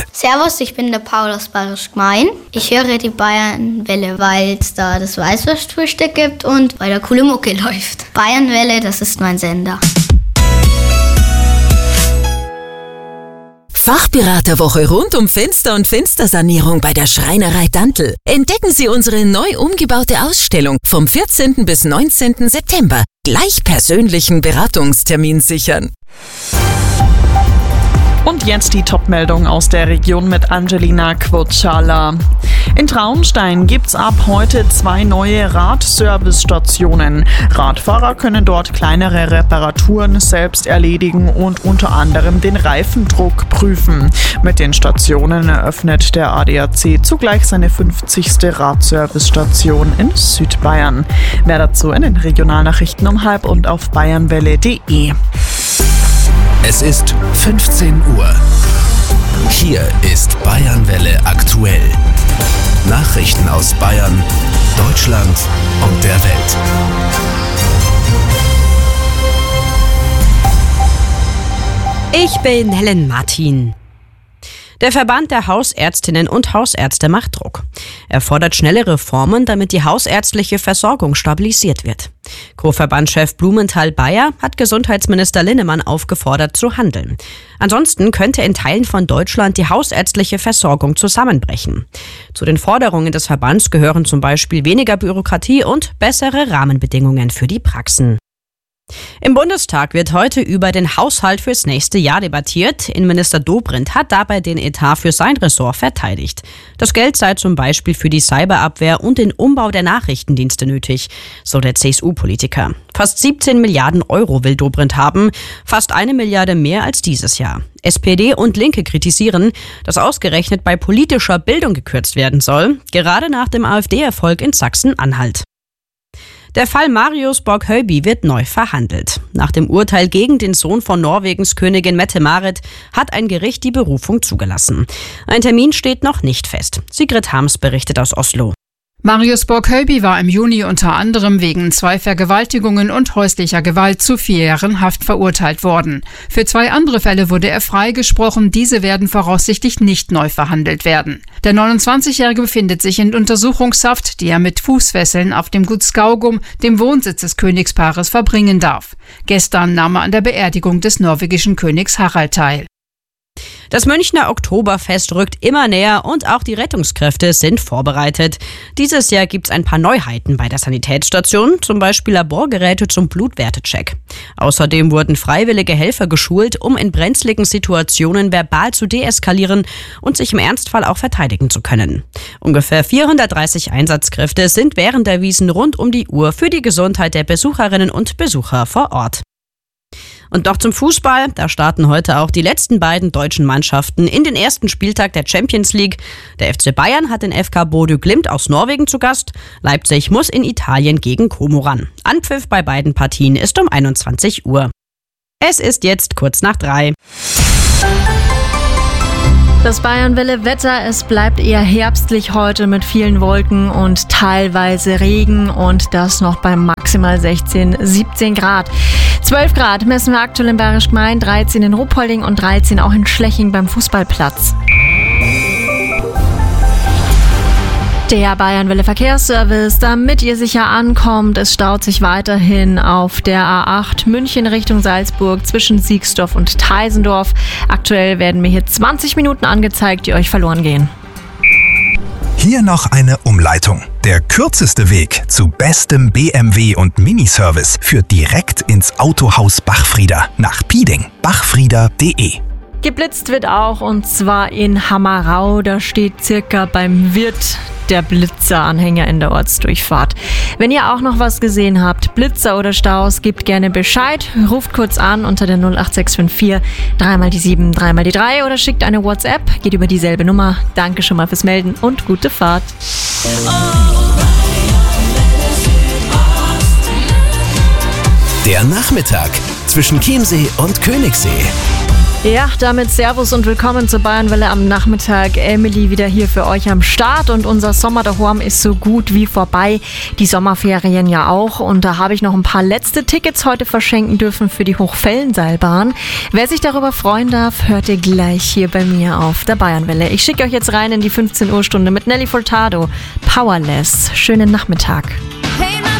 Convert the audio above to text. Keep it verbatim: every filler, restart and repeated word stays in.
Bayernwelle. Servus, ich bin der Paul aus Bayerisch Gmein. Ich höre die Bayernwelle, weil es da das Weißwurstfrühstück gibt und weil da coole Mucke läuft. Bayernwelle, das ist mein Sender. Fachberaterwoche rund um Fenster- und Fenstersanierung bei der Schreinerei Dantl. Entdecken Sie unsere neu umgebaute Ausstellung vom vierzehnten bis neunzehnten September. Gleich persönlichen Beratungstermin sichern. Und jetzt die Top-Meldung aus der Region mit Angelina Quocciala. In Traunstein gibt's ab heute zwei neue Radservicestationen. Radfahrer können dort kleinere Reparaturen selbst erledigen und unter anderem den Reifendruck prüfen. Mit den Stationen eröffnet der A D A C zugleich seine fünfzigste Radservicestation in Südbayern. Mehr dazu in den Regionalnachrichten um halb und auf bayernwelle punkt de. Es ist fünfzehn Uhr. Hier ist Bayernwelle aktuell. Nachrichten aus Bayern, Deutschland und der Welt. Ich bin Helen Martin. Der Verband der Hausärztinnen und Hausärzte macht Druck. Er fordert schnelle Reformen, damit die hausärztliche Versorgung stabilisiert wird. Co-Verbandschef Blumenthal-Bayer hat Gesundheitsminister Linnemann aufgefordert zu handeln. Ansonsten könnte in Teilen von Deutschland die hausärztliche Versorgung zusammenbrechen. Zu den Forderungen des Verbands gehören zum Beispiel weniger Bürokratie und bessere Rahmenbedingungen für die Praxen. Im Bundestag wird heute über den Haushalt fürs nächste Jahr debattiert. Innenminister Dobrindt hat dabei den Etat für sein Ressort verteidigt. Das Geld sei zum Beispiel für die Cyberabwehr und den Umbau der Nachrichtendienste nötig, so der C S U-Politiker. Fast siebzehn Milliarden Euro will Dobrindt haben, fast eine Milliarde mehr als dieses Jahr. S P D und Linke kritisieren, dass ausgerechnet bei politischer Bildung gekürzt werden soll, gerade nach dem AfD-Erfolg in Sachsen-Anhalt. Der Fall Marius Borg-Höyby wird neu verhandelt. Nach dem Urteil gegen den Sohn von Norwegens Königin Mette-Marit hat ein Gericht die Berufung zugelassen. Ein Termin steht noch nicht fest. Sigrid Harms berichtet aus Oslo. Marius Borg-Höyby war im Juni unter anderem wegen zwei Vergewaltigungen und häuslicher Gewalt zu vier Jahren Haft verurteilt worden. Für zwei andere Fälle wurde er freigesprochen. Diese werden voraussichtlich nicht neu verhandelt werden. Der neunundzwanzigjährige befindet sich in Untersuchungshaft, die er mit Fußfesseln auf dem Gut Skaugum, dem Wohnsitz des Königspaares, verbringen darf. Gestern nahm er an der Beerdigung des norwegischen Königs Harald teil. Das Münchner Oktoberfest rückt immer näher und auch die Rettungskräfte sind vorbereitet. Dieses Jahr gibt's ein paar Neuheiten bei der Sanitätsstation, zum Beispiel Laborgeräte zum Blutwertecheck. Außerdem wurden freiwillige Helfer geschult, um in brenzligen Situationen verbal zu deeskalieren und sich im Ernstfall auch verteidigen zu können. Ungefähr vierhundertdreißig Einsatzkräfte sind während der Wiesn rund um die Uhr für die Gesundheit der Besucherinnen und Besucher vor Ort. Und noch zum Fußball, da starten heute auch die letzten beiden deutschen Mannschaften in den ersten Spieltag der Champions League. Der F C Bayern hat den F K Bodø Glimt aus Norwegen zu Gast. Leipzig muss in Italien gegen Como ran. Anpfiff bei beiden Partien ist um einundzwanzig Uhr. Es ist jetzt kurz nach drei. Das Bayernwelle-Wetter, es bleibt eher herbstlich heute mit vielen Wolken und teilweise Regen und das noch bei maximal sechzehn, siebzehn Grad. zwölf Grad messen wir aktuell in Bayerisch Gmein, dreizehn in Ruppolding und dreizehn auch in Schleching beim Fußballplatz. Der Bayernwelle Verkehrsservice, damit ihr sicher ankommt, es staut sich weiterhin auf der A acht München Richtung Salzburg zwischen Siegsdorf und Teisendorf. Aktuell werden mir hier zwanzig Minuten angezeigt, die euch verloren gehen. Hier noch eine Umleitung. Der kürzeste Weg zu bestem B M W und Miniservice führt direkt ins Autohaus Bachfrieder nach Pieding. bachfrieder punkt de. Geblitzt wird auch, und zwar in Hammerau. Da steht circa beim Wirt der Blitzeranhänger in der Ortsdurchfahrt. Wenn ihr auch noch was gesehen habt, Blitzer oder Staus, gebt gerne Bescheid. Ruft kurz an unter der null acht sechs fünf vier, dreimal die sieben, dreimal die drei oder schickt eine WhatsApp. Geht über dieselbe Nummer. Danke schon mal fürs Melden und gute Fahrt. Der Nachmittag zwischen Chiemsee und Königssee. Ja, damit Servus und willkommen zur Bayernwelle am Nachmittag. Emily wieder hier für euch am Start und unser Sommer daheim ist so gut wie vorbei. Die Sommerferien ja auch und da habe ich noch ein paar letzte Tickets heute verschenken dürfen für die Hochfellenseilbahn. Wer sich darüber freuen darf, hört ihr gleich hier bei mir auf der Bayernwelle. Ich schicke euch jetzt rein in die fünfzehn Uhr Stunde mit Nelly Furtado. Powerless. Schönen Nachmittag.